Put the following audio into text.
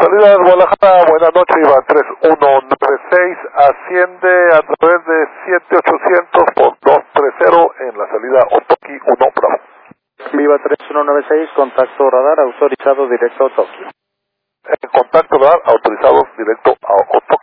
Salida de Guadalajara, buenas noches, Viva 3196, asciende a través de 7800 por 230 en la salida Otoki 1 Bravo. Viva 3196, contacto radar autorizado directo a Tokio. Contacto radar autorizado directo a Otoki.